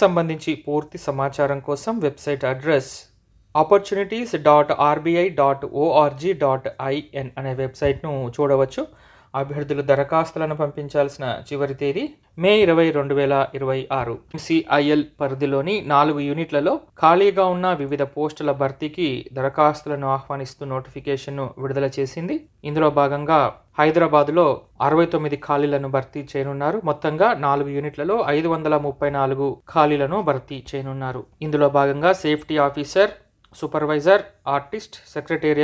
సంబంధించి పూర్తి సమాచారం కోసం వెబ్సైట్ అడ్రస్ opportunities.rbi.org.in అనే వెబ్సైట్ను చూడవచ్చు. అభ్యర్థులు దరఖాస్తులను పంపించాల్సిన చివరి తేదీ మే 20, 2026. MCIL పరిధిలోని 4 యూనిట్లలో ఖాళీగా ఉన్న వివిధ పోస్టుల భర్తీకి దరఖాస్తులను ఆహ్వానిస్తూ నోటిఫికేషన్ను విడుదల చేసింది. ఇందులో భాగంగా హైదరాబాదులో 69 ఖాళీలను భర్తీ చేయనున్నారు. మొత్తంగా 4 యూనిట్లలో 534 ఖాళీలను భర్తీ చేయనున్నారు. ఇందులో భాగంగా safety officer, supervisor, artist, secretarial